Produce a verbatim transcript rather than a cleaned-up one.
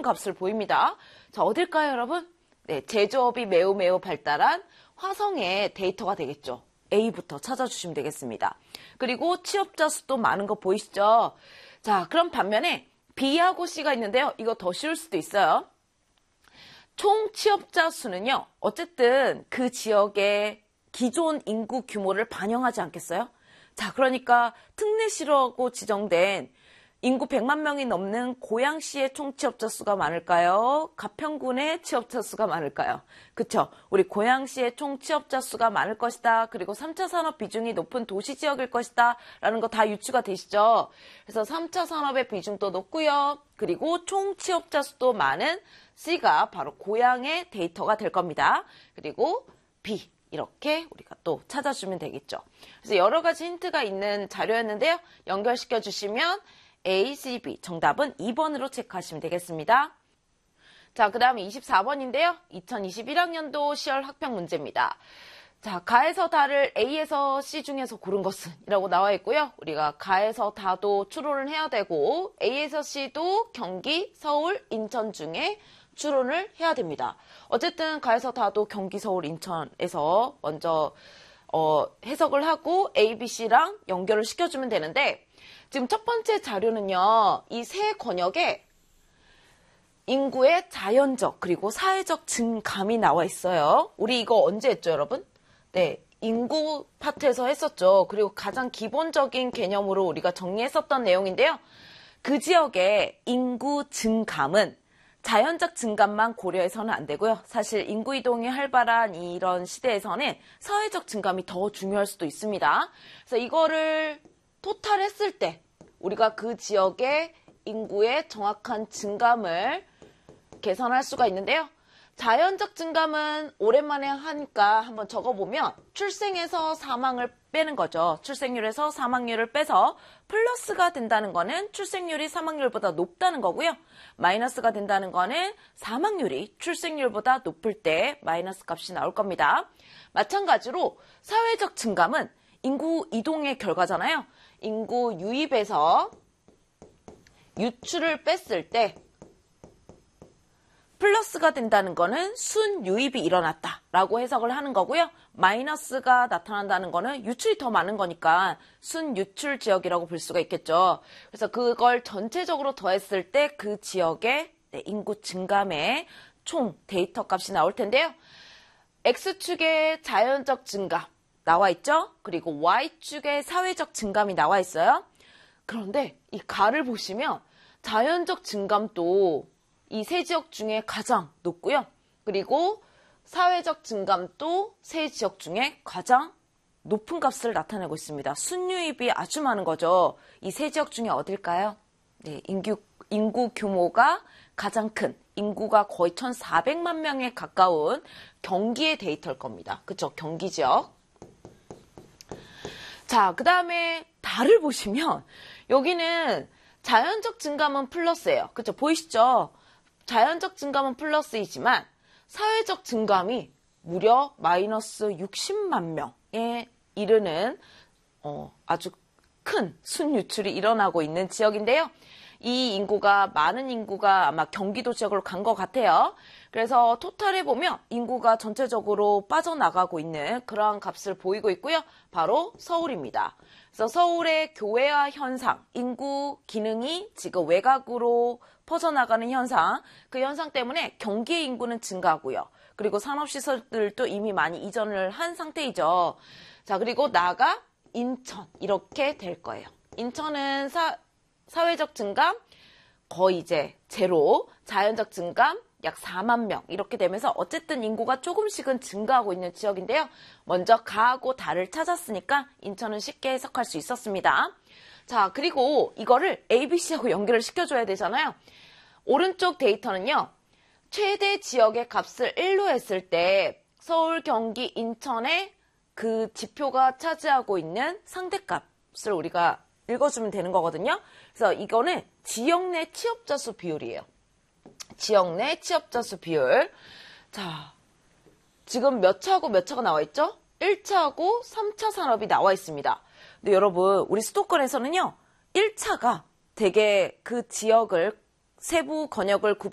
값을 보입니다. 자, 어딜까요, 여러분? 네, 제조업이 매우 매우 발달한 화성의 데이터가 되겠죠. A부터 찾아주시면 되겠습니다. 그리고 취업자 수도 많은 거 보이시죠? 자, 그럼 반면에 B하고 C가 있는데요. 이거 더 쉬울 수도 있어요. 총 취업자 수는요. 어쨌든 그 지역의 기존 인구 규모를 반영하지 않겠어요? 자, 그러니까 특례시라고 지정된 인구 백만 명이 넘는 고양시의 총 취업자 수가 많을까요? 가평군의 취업자 수가 많을까요? 그쵸? 우리 고양시의 총 취업자 수가 많을 것이다. 그리고 삼 차 산업 비중이 높은 도시 지역일 것이다. 라는 거 다 유추가 되시죠? 그래서 삼 차 산업의 비중도 높고요. 그리고 총 취업자 수도 많은 C가 바로 고양의 데이터가 될 겁니다. 그리고 B. 이렇게 우리가 또 찾아주면 되겠죠. 그래서 여러 가지 힌트가 있는 자료였는데요. 연결시켜 주시면 A, C, B 정답은 이 번으로 체크하시면 되겠습니다. 자, 그 다음에 이십사 번인데요. 이천이십일 학년도 시월 학평 문제입니다. 자, 가에서 다를 A에서 C 중에서 고른 것은? 이라고 나와 있고요. 우리가 가에서 다도 추론을 해야 되고 A에서 C도 경기, 서울, 인천 중에 추론을 해야 됩니다. 어쨌든 가에서 다도 경기, 서울, 인천에서 먼저 어, 해석을 하고 A, B, C랑 연결을 시켜주면 되는데 지금 첫 번째 자료는요. 이 세 권역에 인구의 자연적 그리고 사회적 증감이 나와 있어요. 우리 이거 언제 했죠, 여러분? 네, 인구 파트에서 했었죠. 그리고 가장 기본적인 개념으로 우리가 정리했었던 내용인데요. 그 지역의 인구 증감은 자연적 증감만 고려해서는 안 되고요. 사실 인구 이동이 활발한 이런 시대에서는 사회적 증감이 더 중요할 수도 있습니다. 그래서 이거를 토탈했을 때 우리가 그 지역의 인구의 정확한 증감을 계산할 수가 있는데요. 자연적 증감은 오랜만에 하니까 한번 적어보면 출생에서 사망을 빼는 거죠. 출생률에서 사망률을 빼서 플러스가 된다는 거는 출생률이 사망률보다 높다는 거고요. 마이너스가 된다는 거는 사망률이 출생률보다 높을 때 마이너스 값이 나올 겁니다. 마찬가지로 사회적 증감은 인구 이동의 결과잖아요. 인구 유입에서 유출을 뺐을 때 플러스가 된다는 거는 순유입이 일어났다라고 해석을 하는 거고요. 마이너스가 나타난다는 거는 유출이 더 많은 거니까 순유출 지역이라고 볼 수가 있겠죠. 그래서 그걸 전체적으로 더했을 때 그 지역의 인구 증감의 총 데이터 값이 나올 텐데요. X축의 자연적 증감 나와 있죠. 그리고 Y축의 사회적 증감이 나와 있어요. 그런데 이 가를 보시면 자연적 증감도 이 세 지역 중에 가장 높고요. 그리고 사회적 증감도 세 지역 중에 가장 높은 값을 나타내고 있습니다. 순유입이 아주 많은 거죠. 이 세 지역 중에 어딜까요? 네, 인구, 인구 규모가 가장 큰, 인구가 거의 천사백만 명에 가까운 경기의 데이터일 겁니다. 그쵸? 경기 지역. 자, 그 다음에 달을 보시면 여기는 자연적 증감은 플러스예요. 그쵸? 보이시죠? 자연적 증감은 플러스이지만 사회적 증감이 무려 마이너스 육십만 명에 이르는 어, 아주 큰 순유출이 일어나고 있는 지역인데요. 이 인구가 많은 인구가 아마 경기도 지역으로 간 것 같아요. 그래서 토탈해 보면 인구가 전체적으로 빠져나가고 있는 그러한 값을 보이고 있고요. 바로 서울입니다. 그래서 서울의 교외화 현상, 인구 기능이 지금 외곽으로 퍼져나가는 현상, 그 현상 때문에 경기의 인구는 증가하고요. 그리고 산업시설들도 이미 많이 이전을 한 상태이죠. 자, 그리고 나아가 인천 이렇게 될 거예요. 인천은 사, 사회적 증감 거의 이제 제로, 자연적 증감 약 사만 명 이렇게 되면서 어쨌든 인구가 조금씩은 증가하고 있는 지역인데요. 먼저 가하고 달을 찾았으니까 인천은 쉽게 해석할 수 있었습니다. 자, 그리고 이거를 A, B, C하고 연결을 시켜줘야 되잖아요. 오른쪽 데이터는요. 최대 지역의 값을 일로 했을 때 서울, 경기, 인천의 그 지표가 차지하고 있는 상대값을 우리가 읽어주면 되는 거거든요. 그래서 이거는 지역 내 취업자 수 비율이에요. 지역 내 취업자 수 비율. 자, 지금 몇 차하고 몇 차가 나와 있죠? 일 차하고 삼 차 산업이 나와 있습니다. 근데 여러분, 우리 수도권에서는요, 일 차가 되게 그 지역을, 세부 권역을 구별